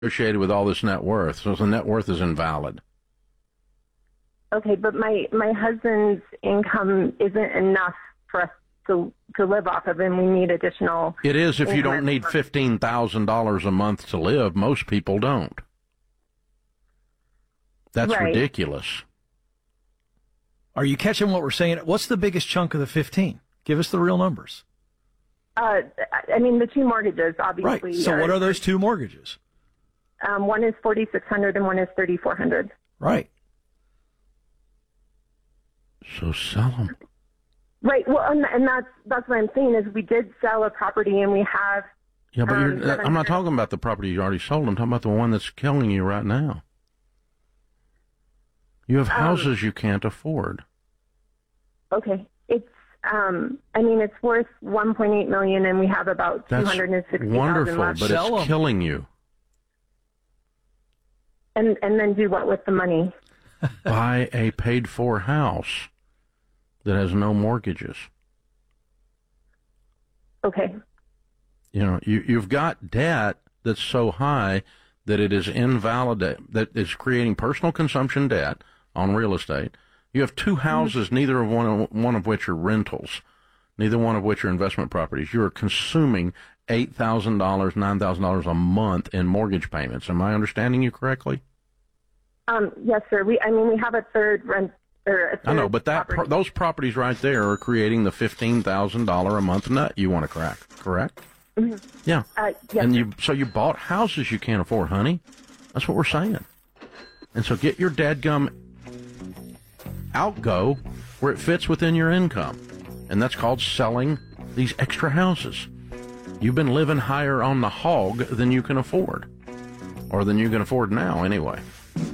associated with all this net worth, so the net worth is invalid. Okay, but my husband's income isn't enough for us to live off of, and we need additional. It is if you don't need $15,000 a month to live. Most people don't. That's right. Ridiculous. Are you catching what we're saying? What's the biggest chunk of the 15? Give us the real numbers. I mean, the two mortgages, obviously. Right. So what are those two mortgages? One is $4,600 and one is $3,400. Right. So sell them. Right. Well, and that's what I'm saying is we did sell a property and we have. Yeah, but I'm not talking about the property you already sold. I'm talking about the one that's killing you right now. You have houses you can't afford. Okay. It's it's worth $1.8 million, and we have about $260,000 wonderful, left. but it's killing you. And then do what with the money? Buy a paid-for house that has no mortgages. Okay. You know, you've got debt that's so high that it is that it's creating personal consumption debt on real estate. You have two houses, neither of one of which are rentals, neither one of which are investment properties. You are consuming $8,000, $9,000 a month in mortgage payments. Am I understanding you correctly? Yes, sir. We have a third rent. I know, but those properties right there are creating the $15,000 a month nut you want to crack, correct? Mm-hmm. Yeah. Yes, and so you bought houses you can't afford, honey. That's what we're saying. And so get your dadgum outgo where it fits within your income. And that's called selling these extra houses. You've been living higher on the hog than you can afford. Or than you can afford now, anyway.